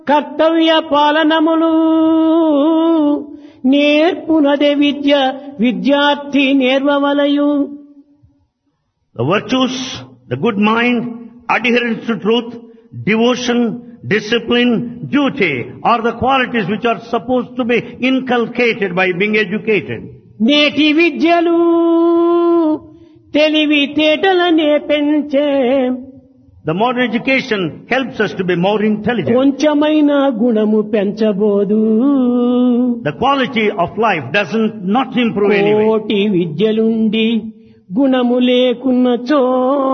కర్తవ్య పాలనములు నేర్పునదే విద్య విద్యార్థి నేర్వవలయు. The virtues, the good mind, adherence to truth, devotion, discipline, duty are the qualities which are supposed to be inculcated by being educated. నేటి విద్యలు తెలివితేటలనే పెంచే. The modern education helps us to be more intelligent. కొంచెమైన గుణము పెంచబోదు. The quality of life doesn't not improve anyway. కోటి విద్యలుండి గుణము లేకున్నచో.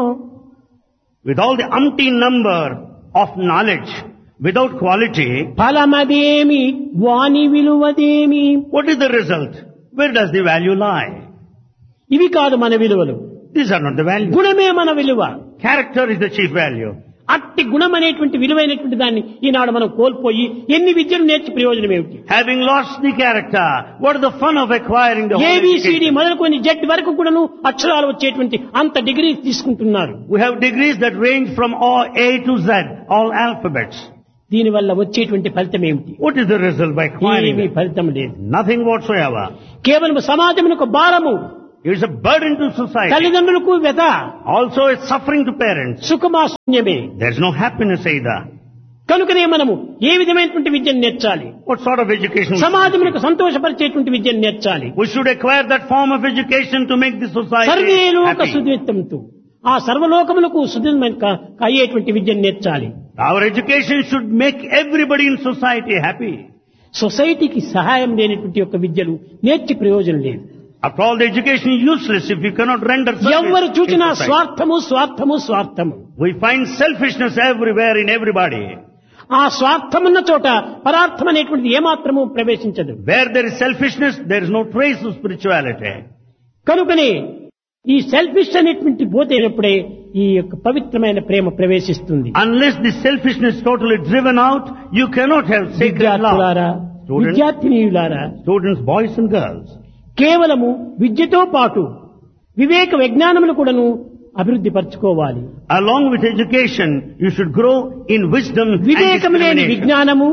With all the umpteen number of knowledge, without quality, ఫలమదేమి వాని విలువదేమి. what is the result? Where does the value lie? ఇవి కాదు మన విలువలు. These are not the value. గుణమే మన విలువ. Character is the chief value. అట్టి గుణం అనేటువంటి విలువైనటువంటి దాన్ని ఈనాడు మనం కోల్పోయి ఎన్ని విద్యలు నేర్చి ప్రయోజనం ఏమిటి? Having lost the character, what is the fun of acquiring the whole ABCD education? మొదలుకొని జెడ్ వరకు కూడాను అక్షరాలు వచ్చేటువంటి అంత డిగ్రీ తీసుకుంటున్నారు. We have degrees that range from A to Z, all alphabets. దీనివల్ల వచ్చేటువంటి ఫలితం ఏమిటి? What is the result by acquiring ఏమీ it? ఫలితం లేదు. Nothing whatsoever. కేవలం సమాజమునకు భారము, It is a burden to society. తల్లిదండ్రులకు వ్యధ, Also a suffering to parents. సుఖమాశూన్యమే. There is no happiness either. కనుకనే మనము ఏ విధమైనటువంటి విద్యను నేర్చాలి? What sort of education? సమాజమునకు సంతోషపరిచేటువంటి విద్యను నేర్చాలి. We should acquire that form of education to make the society survey లోక happy. సుదిత్తంతు, ఆ సర్వలోకములకు సుదితమైన అయ్యేటువంటి విద్యను నేర్చాలి. Our education should make everybody in society happy. సొసైటీకి సహాయం లేనటువంటి యొక్క విద్యలు నేర్చి ప్రయోజనం లేదు. After all, the education is useless if you cannot render ఎవరు service in చూచినా society. స్వార్థము స్వార్థము స్వార్థము. We find selfishness everywhere in everybody. ఆ స్వార్థమున్న చోట పరార్థం అనేటువంటిది ఏమాత్రము ప్రవేశించదు. Where there is selfishness, there is no trace of spirituality. కనుకనే ఈ సెల్ఫిష్ అనేటువంటి పోతేనప్పుడే ఈ యొక్క పవిత్రమైన ప్రేమ ప్రవేశిస్తుంది. Unless the selfishness is totally driven out, you cannot have sacred విద్యార్థులారా, love. విద్యార్థినీయులారా, Students, boys and girls. కేవలము విద్యతో పాటు వివేక విజ్ఞానములు కూడాను అభివృద్ధి పరచుకోవాలి. Along with education, you should grow in wisdom and వివేకము లేని discrimination. విజ్ఞానము,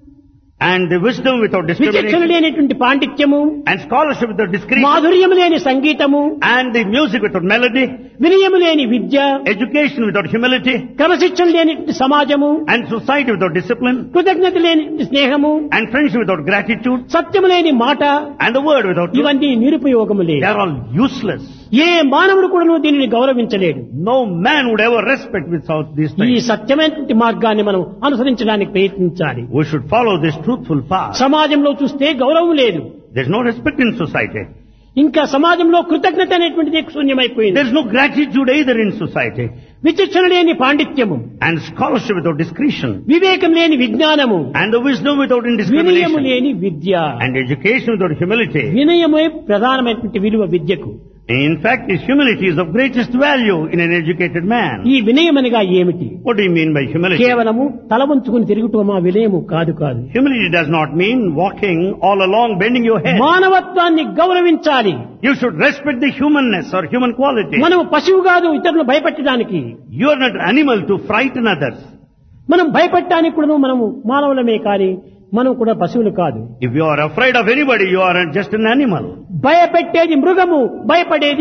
And the wisdom without విచక్షణ discrimination. లేనటువంటి పాండిత్యము, And scholarship without discretion. మాధుర్యము లేని సంగీతము, And the music without melody. వినయము లేని విద్య, Education without humility. క్రమశిక్షణ లేనటువంటి సమాజము, And society without discipline. కృతజ్ఞత లేని స్నేహము, And friendship without gratitude. సత్యము లేని మాట, And the word without truth. ఇవన్నీ నిరుపయోగములే. They are all useless. ఏ మానవుడు కూడాను దీనిని గౌరవించలేడు. No man would ever respect without these ఈ things. సత్యమైనటువంటి మార్గాన్ని మనం అనుసరించడానికి ప్రయత్నించాలి. We should follow this truthful path. సమాజంలో చూస్తే గౌరవం లేదు. There is no respect in society. ఇంకా సమాజంలో కృతజ్ఞత అనేటువంటిది శూన్యమైపోయింది. There is no gratitude either in society. విచక్షణ లేని పాండిత్యము, And scholarship without discretion. వివేకం లేని విజ్ఞానము, And the wisdom without వినయము indiscrimination. లేని విద్య. And education without humility. వినయమే ప్రధానమైనటువంటి విలువ విద్యకు. In fact, his humility is of greatest value in an educated man. ఈ వినయమనగా ఏమిటి? What do you mean by humility? కేవలము తల వంచుకుని తిరుగుటమా వినయము కాదు కాదు. Humility does not mean walking all along bending your head. మానవత్వాన్ని గౌరవించాలి. You should respect the humanness or human quality. మనము పశువు కాదు ఇతరులను భయపెట్టడానికి. You are not an animal to frighten others. మనం భయపెట్టడానికి కూడా మనము మానవులమే కానీ మనం కూడా పశువులు కాదు. If you are afraid of anybody, you are just an animal. భయపెట్టేది మృగము, భయపడేది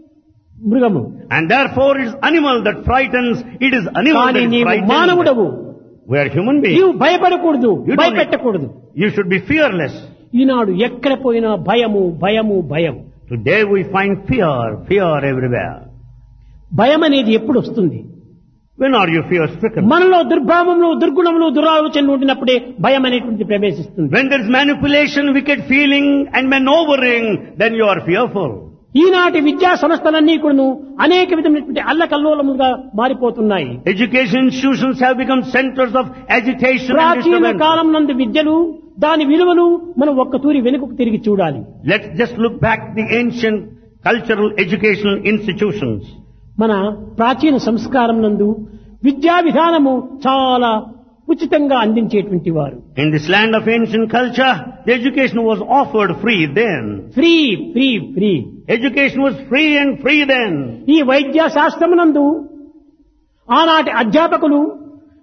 మృగము. And therefore it is animal that frightens, it is animal కానీ that is నీవు frightened. మానవుడవు. We are human beings. నీవు భయపడకూడదు, You don't భయపెట్టకూడదు. You should be fearless. ఈనాడు ఎక్కడ పోయినా భయము భయము భయం. Today we find fear everywhere. భయం అనేది ఎప్పుడు వస్తుంది? When are you fear stricken? మనలో దుర్భావములు, దుర్గుణములు, దురాలోచనలు ఉండినప్పుడే భయం అనేటువంటిది ప్రవేశిస్తుంది. When there is manipulation, wicked feeling and maneuvering, then you are fearful. ఈనాటి విద్యా సంస్థలన్నీ కూడాను అనేక విధమైనటువంటి అల్లకల్లోలముగా మారిపోతున్నాయి. Education institutions have become centers of agitation and ప్రాచీన disturbance. కాలం నందు విద్యలు, దాని విలువలు మనం ఒక్క తూరి వెనుకకు తిరిగి చూడాలి. Let's just look back the ancient cultural educational institutions. మన ప్రాచీన సంస్కారం నందు విద్యా విధానము చాలా ఉచితంగా అందించేటువంటి వారు. In this land of ancient culture, the education was offered free then. Free free free. Education was free and free then. ఈ వైద్య శాస్త్రమునందు ఆనాటి అధ్యాపకులు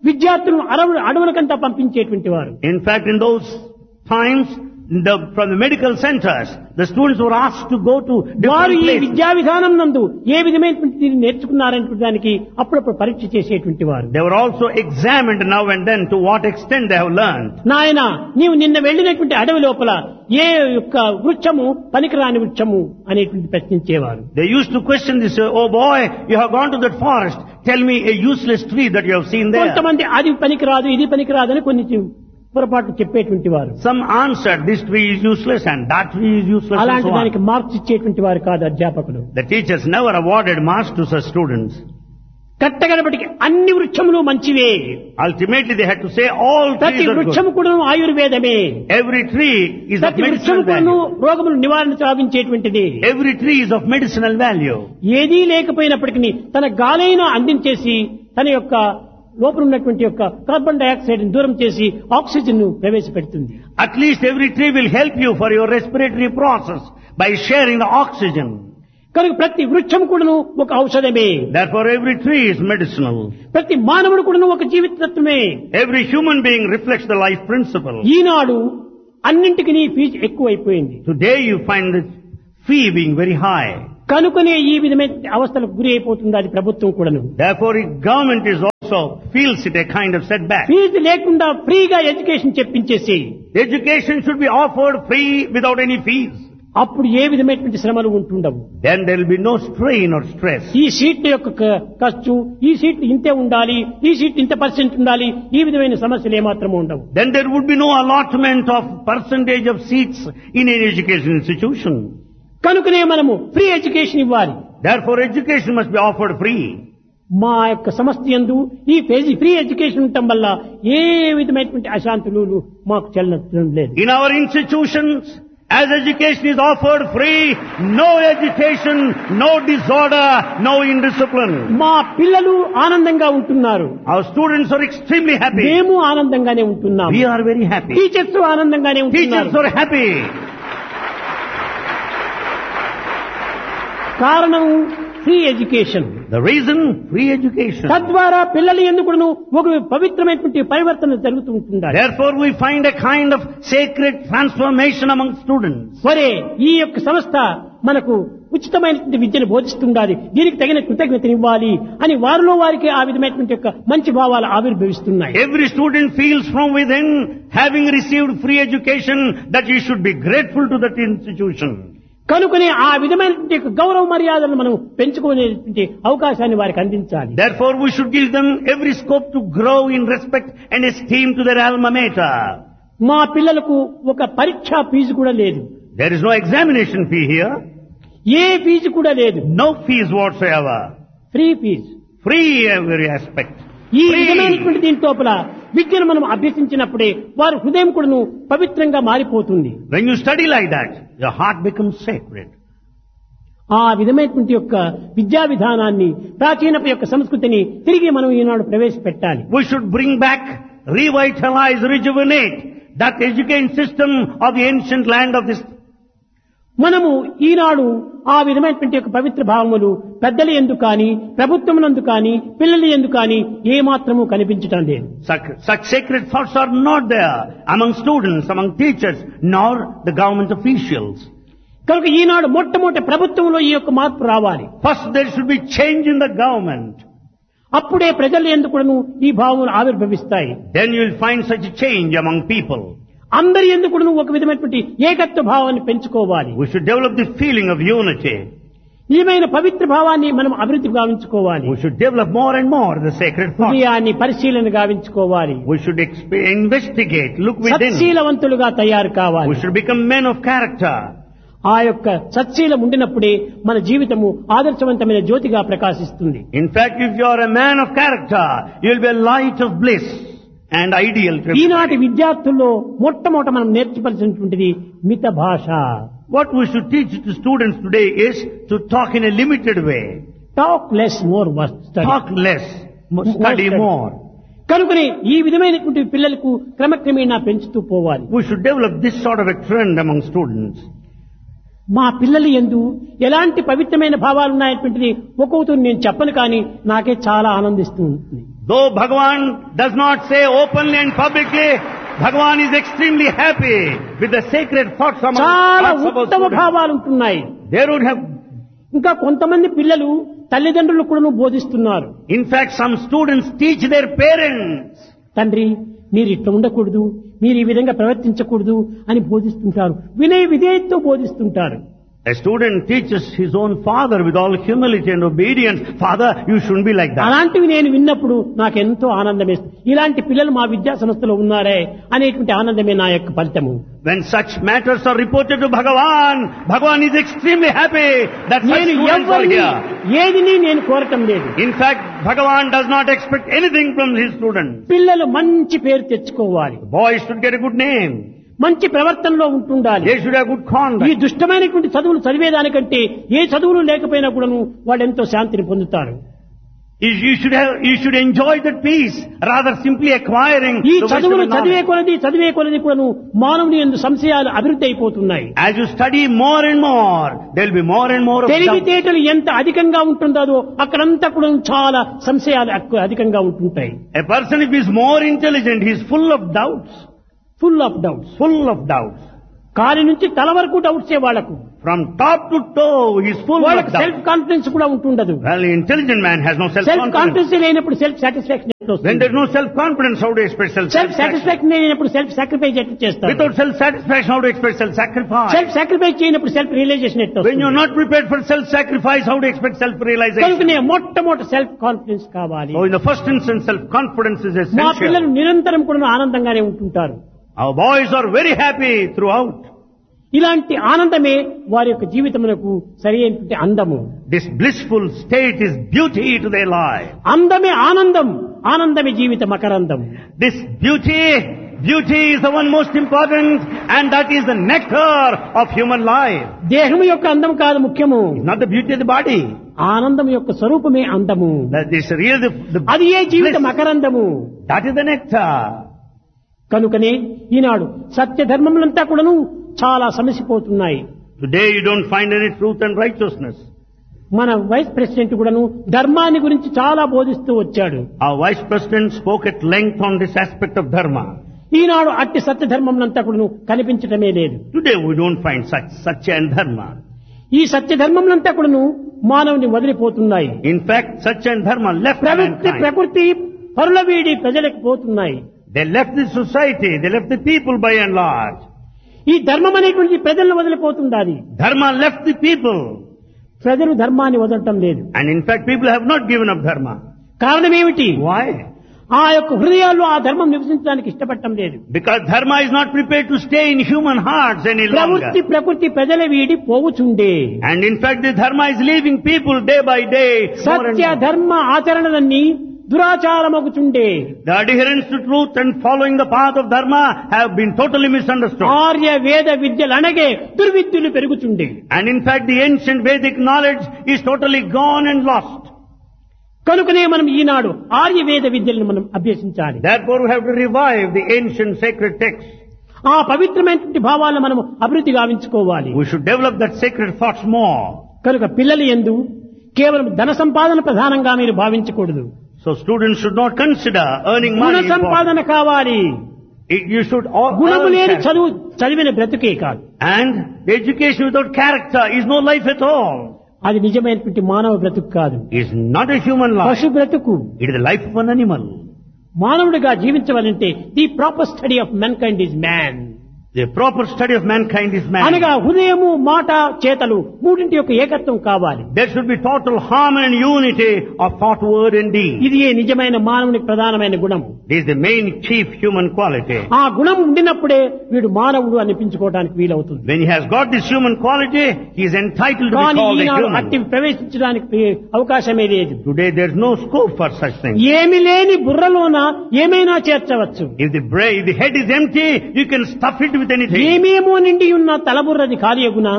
విద్యార్థులను అడవులకంతా పంపించేటువంటి వారు. In fact, in those times, from the medical centers, the students were asked to go to వారు different ఈ places. విద్యా విధానం నందు ఏ విధమైనటువంటి దీన్ని నేర్చుకున్నారనే దానికి అప్పుడప్పుడు పరీక్ష చేసేటువంటి వారు. They were also examined now and then to what extent they have learned. నాయన నీవు నిన్న వెళ్ళినటువంటి అడవి లోపల ఏ యొక్క వృక్షము పనికిరాని వృక్షము అనేటువంటి ప్రశ్నించేవారు. They used to question this, oh boy, you have gone to that forest, tell me a useless tree that you have seen there. కొంతమంది అది పనికిరాదు ఇది పనికిరాదు అని కొన్ని పొరపాటు చెప్పేటువంటి వారు. Some answered, this tree is useless and that tree is useless and అలాంటి so దానికి on. మార్క్స్ ఇచ్చేటువంటి వారు కాదు అధ్యాపకులు. The teachers never awarded marks to such students. కట్టగడపటికి అన్ని వృక్షములు మంచివే. Ultimately they had to say all ప్రతి trees are వృక్షము good. కూడా ఆయుర్వేదమే. Every tree is of ప్రతి వృక్షము medicinal కూడా value. రోగములు నివారణ సాధించేటువంటిది. Every tree is of medicinal value. ఏదీ లేకపోయినప్పటికీ తన గాలైన అందించేసి తన యొక్క లోపల ఉన్నటువంటి యొక్క కార్బన్ డైఆక్సైడ్ దూరం చేసి ఆక్సిజన్ ను ప్రవేశపెడుతుంది. At least every tree will help you for your respiratory process by sharing the oxygen. కనుక ప్రతి వృక్షం కూడాను ఒక ఔషధమే. Therefore every tree is medicinal. ప్రతి మానవుడు కూడాను ఒక జీవితత్వమే. Every human being reflects the life principle. ఈనాడు అన్నింటికి ఫీజు ఎక్కువైపోయింది. Today you find the fee being very high. కనుకనే ఈ విధమైన అవస్థలకు గురి అయిపోతుంది అది ప్రభుత్వం కూడాను. Therefore government is also feels it a kind of setback. Fee లేకుండా ఫ్రీగా education చెప్పించేసి Education should be offered free without any fees. అప్పుడు ఏ విధమైనటువంటి శ్రమలు ఉంటుండవు. Then there will be no strain or stress. ఈ సీట్ల యొక్క ఖర్చు, ఈ సీట్లు ఇంతే ఉండాలి, ఈ సీట్ ఇంత పర్సెంట్ ఉండాలి, ఈ విధమైన సమస్యలు ఏమాత్రము ఉండవు. Then there would be no allotment of percentage of seats in an education institution. కనుకనే మనము ఫ్రీ ఎడ్యుకేషన్ ఇవ్వాలి. Therefore education must be offered free. మా యొక్క సంస్థ యందు ఈ ఫ్రీ ఎడ్యుకేషన్ ఉండటం వల్ల ఏ విధమైనటువంటి అశాంతులు మాకు చెల్లడం లేదు. In our institutions, as education is offered free, no agitation, no disorder, no indiscipline. మా పిల్లలు ఆనందంగా ఉంటున్నారు. Our students are extremely happy. మేము ఆనందంగానే ఉంటున్నాము. We are very happy. Teachers ఆనందంగానే ఉంటున్నారు. Teachers are happy. కారణం free education. The reason, free education. తద్వారా పిల్లల ఎందుకును ఒక పవిత్రమైనటువంటి పరివర్తన జరుగుతూ ఉంటుంది. Therefore we find a kind of sacred transformation among students. సరే ఈ యొక్క సంస్థ మనకు ఉచితమైనటువంటి విద్యను బోధిస్తుండాలి, దీనికి తగిన కృతజ్ఞతనివ్వాలి అని వారిలో వారికి ఆ విధమైనటువంటి యొక్క మంచి భావాలు ఆవిర్భవిస్తున్నాయి. Every student feels from within, having received free education, that he should be grateful to that institution. కనుకనే ఆ విధమైనటువంటి గౌరవ మర్యాదలను మనం పెంచుకునేటువంటి అవకాశాన్ని వారికి అందించాలి. Therefore we should give them every scope to grow in respect and esteem to their alma mater. మా పిల్లలకు ఒక పరీక్షా ఫీజు కూడా లేదు. There is no examination fee here. A fee కూడా లేదు. No fees whatsoever. Free fee. Free every aspect. ఈ Free. విధమైనటువంటి దీని లోపల విద్యను మనం అభ్యసించినప్పుడే వారి హృదయం కూడాను పవిత్రంగా మారిపోతుంది. When you study like that, your heart becomes sacred. ఆ విధమైనటువంటి యొక్క విద్యా విధానాన్ని, ప్రాచీన యొక్క సంస్కృతిని తిరిగి మనం ఈనాడు ప్రవేశపెట్టాలి. We should bring back, revitalize, rejuvenate that education system of the ancient land of this. మనము ఈనాడు ఆ విధమైనటువంటి యొక్క పవిత్ర భావములు పెద్దల యందు కానీ, ప్రభుత్వం నందు కానీ, పిల్లల యందు కానీ ఏ మాత్రము కనిపించటం లేదు. Such sacred thoughts are not there among students, among teachers, nor the government officials. కనుక ఈనాడు మొట్టమొదటి ప్రభుత్వంలో ఈ యొక్క మార్పు రావాలి. First there should be change in the government. అప్పుడే ప్రజల యందు కూడాను ఈ భావములు ఆవిర్భవిస్తాయి. Then you will find such a change among people. అందరి యందు కూడాను ఒక విధమైనటువంటి ఏకత్వ భావాన్ని పెంచుకోవాలి. We should develop the feeling of unity. ఈమైన పవిత్ర భావాన్ని మనం అభివృద్ధి గావించుకోవాలి. We should develop more and more the sacred thought. హృదయాన్ని పరిశీలన గావించుకోవాలి. We should investigate, look within. సత్శీలవంతులుగా తయారు కావాలి. We should become men of character. ఆ యొక్క సత్శీలం ఉండినప్పుడే మన జీవితము ఆదర్శవంతమైన జ్యోతిగా ప్రకాశిస్తుంది. In fact, if you are a man of character, you will be a light of bliss and ideal. ఈనాటి విద్యార్థుల్లో మొట్టమొదట మనం నేర్చుకోవాల్సినటువంటిది మిత భాష. What we should teach to students today is to talk in a limited way. Talk less more study. Talk less, study more. కనుకనే ఈ విధమైనటువంటి పిల్లలకు క్రమక్రమేణా పెంచుతూ పోవాలి. We should develop this sort of a trend among students. మా పిల్లలు యందు ఎలాంటి పవిత్రమైన భావాలు ఉన్నాయటువంటిది ఒక్కొక్కరు నేను చెప్పను కానీ నాకే చాలా ఆనందిస్తూ ఉంటుంది. Though Bhagavan does not say openly and publicly, Bhagavan is extremely happy with the sacred thoughts among చాలా hearts of our ఉత్తమ students. భావాలు ఉంటున్నాయి. There would have, ఇంకా కొంతమంది పిల్లలు తల్లిదండ్రులు కూడా బోధిస్తున్నారు. in fact, some students teach their parents. తండ్రి మీరు ఇట్లా ఉండకూడదు, మీరు ఈ విధంగా ప్రవర్తించకూడదు అని బోధిస్తుంటారు. వినయ విధేయతతో బోధిస్తుంటారు. A student teaches his own father with all humility and obedience, Father, you shouldn't be like that. అలాంటివి నేను విన్నప్పుడు నాకు ఎంతో ఆనందం వేస్తుంది. ఇలాంటి పిల్లలు మా విద్యా సంస్థలో ఉన్నారే అనేటువంటి ఆనందమే నా యొక్క ఫలితము. When such matters are reported to Bhagavan, Bhagavan is extremely happy that such నేను students are ఎవరిని here. ఏదిని నేను కోరటం లేదు. In fact, Bhagavan does not expect anything from his students. పిల్లలు మంచి పేరు తెచ్చుకోవాలి, Boys should get a good name. మంచి ప్రవర్తనలో ఉంటుండాలి. They should have good ఈ conduct. దుష్టమైనటువంటి చదువులు చదివేదానికంటే ఏ చదువులు లేకపోయినా కూడాను వాళ్ళు ఎంతో శాంతిని పొందుతారు. You should enjoy that peace rather simply acquiring ఈ the wisdom చదువులు and knowledge. చదివే కొలది కూడాను మానవుని యందు సంశయాలు అభివృద్ధి అయిపోతున్నాయి. As you study more and more, there will be more and more of doubt. తెలివితేటలు ఎంత అధికంగా ఉంటుందో అక్కడంతా కూడా చాలా సంశయాలు అధికంగా ఉంటుంటాయి. A person if he is more intelligent, he is full of doubts. Full of doubts. Full of doubts. కాలి నుంచి తల వరకు డౌట్సే వాళ్లకు. From top to toe, he is full of వాళ్ళకి doubts. సెల్ఫ్ కాన్ఫిడెన్స్ కూడా ఉంటుండదు. Well, the intelligent man has no self self-confidence. Confidence లేనప్పుడు self satisfaction ఎట్లా When there is వస్తుంది? no self-confidence, how do you expect self self-satisfaction? Satisfaction లేనప్పుడు self sacrifice ఎట్లా చేస్తారు? Without self-satisfaction, how do you expect self-sacrifice? Self sacrifice చేయనప్పుడు self realisation ఎట్లా When you are వస్తుంది? not prepared for self-sacrifice, how do you expect self-realization? కనుకనే మొట్టమొదటి self confidence కావాలి. So in the first instance, self-confidence is మా పిల్లలు essential. నిరంతరం కూడా ఆనందంగానే ఉంటుంటారు. Our boys are very happy throughout. ఇలాంటి ఆనందమే వారి యొక్క జీవితమునకు సరి అయినటువంటి అందము. This blissful state is beauty to their life. అందమే ఆనందం, ఆనందమే జీవిత మకరందం. This beauty is the one most important, and that is the nectar of human life. దేహము యొక్క అందం కాదు ముఖ్యము, It's not the beauty of the body. ఆనందం యొక్క స్వరూపమే అందము. That is really the అది ఏ జీవిత bliss. మకరందము. That is the nectar. కనుకనే ఈనాడు సత్య ధర్మములంతా కూడాను చాలా సమసిపోతున్నాయి. Today you don't find any truth and righteousness. మన వైస్ ప్రెసిడెంట్ కూడాను ధర్మాన్ని గురించి చాలా బోధిస్తూ వచ్చాడు. Our vice president spoke at length on this aspect of dharma. ఈనాడు అట్టి సత్య ధర్మములంతా కూడాను కనిపించటమే లేదు. Today we don't find such satya and dharma. ఈ సత్య ధర్మములంతా కూడాను మానవుని వదిలిపోతున్నాయి. In fact, satya and dharma left mankind. ప్రకృతి పరుల వీడి ప్రజలకు పోతున్నాయి. They left the society, they left the people by and large. ఈ ధర్మం అనేటువంటి ప్రజలను వదిలిపోతుండాలి. Dharma left the people. ప్రజలు ధర్మాన్ని వదలటం లేదు. And in fact, people have not given up dharma. కారణం ఏమిటి? Why? ఆ యొక్క హృదయాల్లో ఆ ధర్మం నివసించడానికి ఇష్టపడటం లేదు. Because dharma is not prepared to stay in human hearts any longer. ప్రకృతి ప్రజల వీడి పోవుచుండే. And in fact, the dharma is leaving people day by day. more and Satya more. ధర్మ ఆచరణలన్నీ దురాచారమగుచుండే. The adherence to truth and following the path of dharma have been totally misunderstood. Arya వేద విద్యలు అనగే దుర్విద్యులు పెరుగుచుండే. And in fact, the ancient Vedic knowledge is totally gone and lost. కనుకనే మనం ఈనాడు ఆర్య వేద విద్యలను మనం అభ్యసించాలి. Therefore, we have to revive the ancient sacred texts. ఆ పవిత్రమైనటువంటి భావాలను మనం అభివృద్ధి గావించుకోవాలి. We should develop that sacred thoughts more. కనుక పిల్లలు యందు కేవలం ధన సంపాదన ప్రధానంగా మీరు భావించకూడదు. So students should not consider earning Guna money. సంపాదన కావాలి. You should గుణము earn లేని character. చదివిన బ్రతుకే కాదు. And the education without character is no life at all. అది నిజమైనటువంటి మానవ బ్రతుకు కాదు, Is not a human life. పశు బ్రతుకు. It is the life of an animal. మానవుడిగా జీవించవాలంటే the proper study of men kind is man. The proper study of mankind is man. అనగా హృదయము మాట చేతలు మూడింటి యొక్క ఏకత్వం కావాలి. There should be total harmony and unity of thought, word and deed. ఇది ఏ నిజమైన మానవునికి ప్రధానమైన గుణం. This is the main chief human quality. ఆ గుణం ఉండినప్పుడే వీడు మానవుడు అనిపించుకోవడానికి వీలవుతుంది. When he has got this human quality, he is entitled to be కానీ called a ఈనాడు అట్టి human. ప్రవేశించడానికి అవకాశమే లేదు. Today there is no scope for such things. ఏమి లేని బుర్రలోన ఏమైనా చేర్చవచ్చు. If the head is empty, you can stuff it with anything. ఏమేమో నిండి ఉన్న తలబుర్రది ఖాళీ అగునా?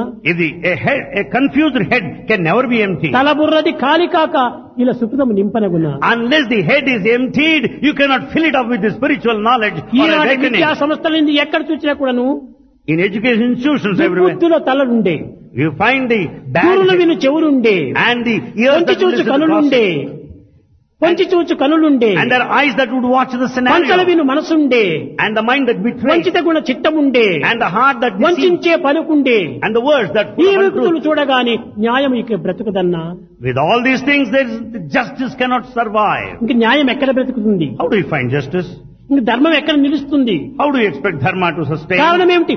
A confused head can never be empty. తలబుర్రది ఖాళీ కాక ఇలా సుఖము నింపనగునా? Unless the head is emptied, you cannot fill it up with the spiritual knowledge or ఈనాటి awakening. విద్యా సంస్థల నుండి ఎక్కడ చూసినా కూడాను In education institutions everywhere, దుర్బుద్ధుల తలలుండే, you find the bad దూరులు head విను చెవులుండే, and the ears కొంచె that చూసి listen to కనులుండే, gossip. కొంచి చూచు కనులుండే, and there are eyes that would watch the పంచల scenario, విను మనసుండే, and the mind that betrays, వంచిత Guna చిత్తముండే, and the heart that deceives, వంచే పలుకుండే. and the words that ఈ full of వ్యక్తులు untruth. చూడగానే న్యాయం ఇక బ్రతుకుదన్నా, With all these things, justice cannot survive. ఇంక న్యాయం ఎక్కడ బ్రతుకుతుంది? How do you find justice? ఇంక ధర్మం ఎక్కడ నిలుస్తుంది? How do you expect dharma to sustain? కారణం ఏమిటి?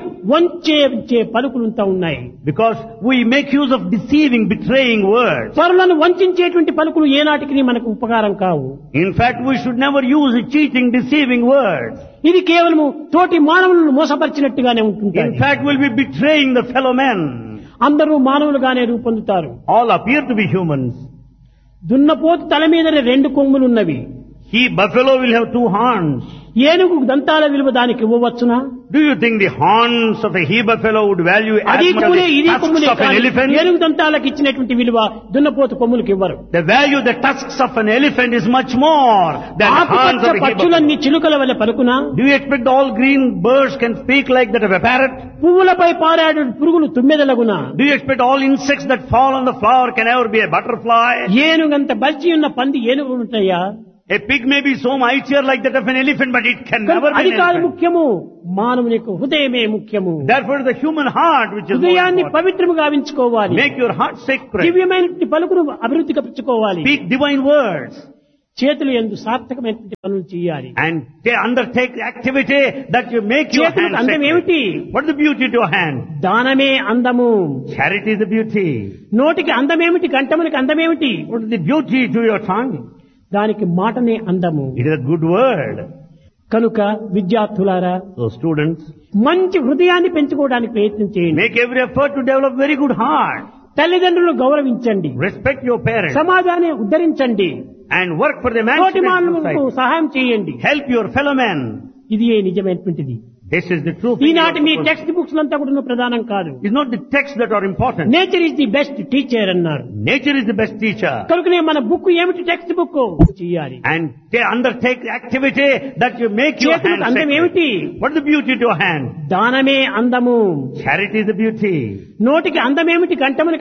వంచే పలుకులుంతా ఉన్నాయి. Because we make use of deceiving, betraying words. పరులను వంచేటువంటి పలుకులు ఏనాటికి మనకు ఉపకారం కావు. In fact, we should never use cheating, deceiving words. ఇది కేవలము తోటి మానవులను మోసపరిచినట్టుగానే ఉంటుంది. In fact, we'll be betraying the fellow men. అందరూ మానవులుగానే రూపొందుతారు. All appear to be humans. దున్నపోతు తల మీద 2 కొమ్ములున్నవి. He, buffalo, will have 2 horns. ఏనుగు దంతాల విలువ దానికి ఇవ్వవచ్చునా? Do you think the horns of a he buffalo would value as అది much as కొమ్ములే, ఇది the tusks కొమ్ములే. of an elephant? ఏనుగు దంతాలకు ఇచ్చినటువంటి విలువ దున్నపోతు కొమ్ములకు ఇవ్వరు. The value of the tusks of an elephant is much more than the horns ఆకుపచ్చ of a he buffalo. పక్షులన్నీ చిలుకల వల్ల పలుకునా? Do you expect all green birds can speak like that of a parrot? పువ్వులపై పారాడు పురుగులు తుమ్మెదలగునా? Do you expect all insects that fall on the flower can ever be a butterfly? ఏనుగంత బలిచి ఉన్న పంది ఏనుగు ఉంటాయా? A pig may be so mightier like that of an elephant, but it can never be అది an కాదు elephant. ముఖ్యము, మానవునికి హృదయమే ముఖ్యము. Therefore, the human heart, which is more హృదయాన్ని important. పవిత్రముగా గావించుకోవాలి. Make your heart sacred. దివ్యమైనటువంటి పలుకును అభివృద్ధిగా పెంచుకోవాలి. Speak divine words. చేతులు యందు సార్థకమైనటువంటి పనులు చేయాలి. And undertake activity that you make your చేతులకు hand అందం sacred. ఏమిటి? What is the beauty to your hand? దానమే అందము. Charity is the beauty. నోటికి అందమేమిటి? కంఠమునికి అందమేమిటి? What is the beauty to your tongue? దానికి మాటనే అందము. It is a good word. కనుక విద్యార్థులారా, So students, మంచి హృదయాన్ని పెంచుకోవడానికి ప్రయత్నం చేయండి. make every effort to develop very good heart. తల్లిదండ్రులను గౌరవించండి. Respect your parents. సమాజాన్ని ఉద్ధరించండి. And work for the తోటి emancipation of మానవులకు society. సహాయం చేయండి. Help your fellow men. ఇది నిజమైనటువంటిది. This is the truth. ఈనాటి మీ టెక్స్ట్ బుక్స్ అంతా కూడా ప్రధానం కాదు. It's not the texts that are important. Nature is the best teacher అన్నారు. Nature is the best teacher. కనుకనే మన బుక్ ఏమిటి? టెక్స్ట్ బుక్ చేయాలి. And undertake activity that you make your చేతులకు hand అందం sacred. ఏమిటి? What is the beauty to your hand? దానమే అందము. Charity is the beauty. నోటికి అందమేమిటి? కంఠమునికి